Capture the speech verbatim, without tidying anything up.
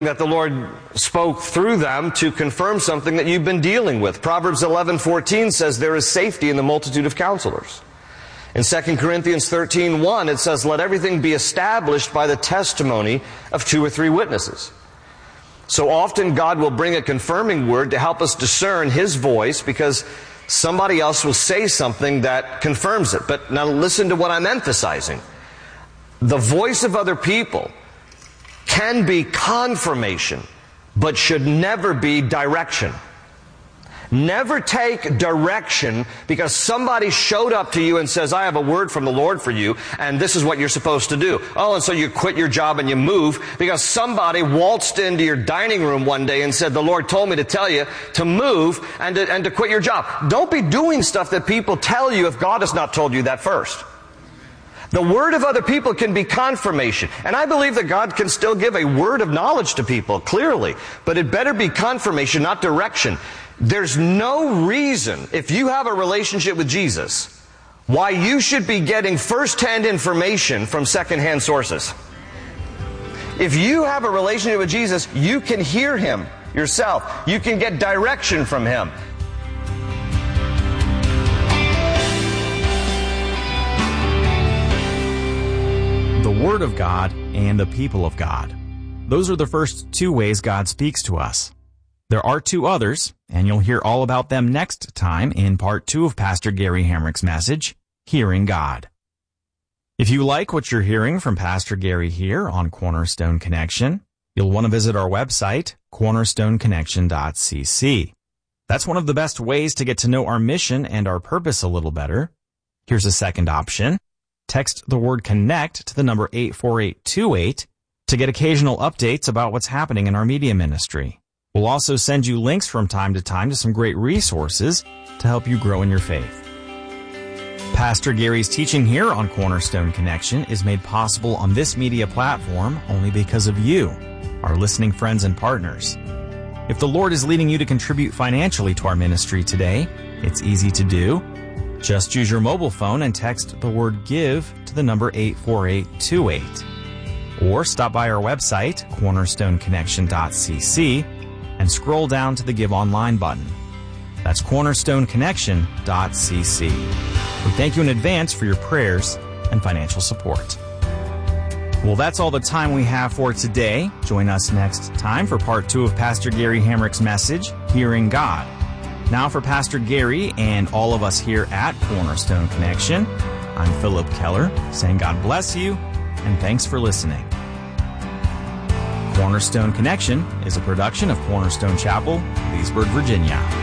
that the Lord spoke through them to confirm something that you've been dealing with. Proverbs eleven fourteen says there is safety in the multitude of counselors. In Second Corinthians thirteen one, it says, let everything be established by the testimony of two or three witnesses. So often God will bring a confirming word to help us discern His voice, because somebody else will say something that confirms it. But now listen to what I'm emphasizing. The voice of other people can be confirmation, but should never be direction. Never take direction because somebody showed up to you and says, I have a word from the Lord for you, and this is what you're supposed to do. Oh, and so you quit your job and you move because somebody waltzed into your dining room one day and said, the Lord told me to tell you to move and to, and to quit your job. Don't be doing stuff that people tell you if God has not told you that first. The word of other people can be confirmation. And I believe that God can still give a word of knowledge to people, clearly. But it better be confirmation, not direction. There's no reason, if you have a relationship with Jesus, why you should be getting first-hand information from second-hand sources. If you have a relationship with Jesus, you can hear Him yourself. You can get direction from Him. The Word of God and the people of God. Those are the first two ways God speaks to us. There are two others, and you'll hear all about them next time in part two of Pastor Gary Hamrick's message, Hearing God. If you like what you're hearing from Pastor Gary here on Cornerstone Connection, you'll want to visit our website, cornerstone connection dot c c. That's one of the best ways to get to know our mission and our purpose a little better. Here's a second option. Text the word CONNECT to the number eight four eight two eight to get occasional updates about what's happening in our media ministry. We'll also send you links from time to time to some great resources to help you grow in your faith. Pastor Gary's teaching here on Cornerstone Connection is made possible on this media platform only because of you, our listening friends and partners. If the Lord is leading you to contribute financially to our ministry today, it's easy to do. Just use your mobile phone and text the word GIVE to the number eight four eight two eight. Or stop by our website, cornerstone connection dot c c, and scroll down to the Give Online button. That's cornerstone connection dot c c. We thank you in advance for your prayers and financial support. Well, that's all the time we have for today. Join us next time for part two of Pastor Gary Hamrick's message, Hearing God. Now for Pastor Gary and all of us here at Cornerstone Connection, I'm Philip Keller, saying God bless you and thanks for listening. Cornerstone Connection is a production of Cornerstone Chapel, Leesburg, Virginia.